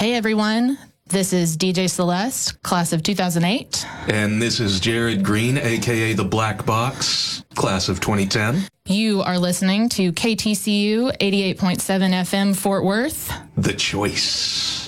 Hey, everyone. This is DJ Celeste, class of 2008. And this is Jared Green, a.k.a. The Black Box, class of 2010. You are listening to KTCU 88.7 FM Fort Worth. The Choice.